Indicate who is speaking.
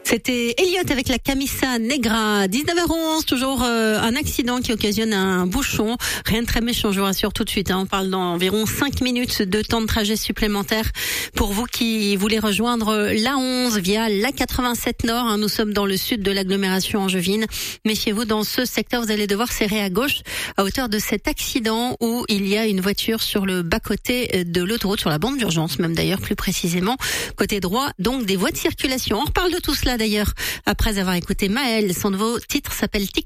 Speaker 1: C'était Elliott avec la Camisa Negra. 19h11, toujours un accident qui occasionne un bouchon. Rien de très méchant, je vous rassure tout de suite. On parle d'environ 5 minutes de temps de trajet supplémentaire pour vous qui voulez rejoindre l'A11 via l'A87 Nord. Nous sommes dans le sud de l'agglomération angevine. Méfiez-vous, dans ce secteur, vous allez devoir serrer à gauche à hauteur de cet accident où il y a une voiture sur le bas-côté de l'autoroute, sur la bande d'urgence même d'ailleurs plus précisément, côté droit, donc des voies de circulation. On reparle de tout cela d'ailleurs après avoir écouté Maël. Son nouveau titre s'appelle TikTok.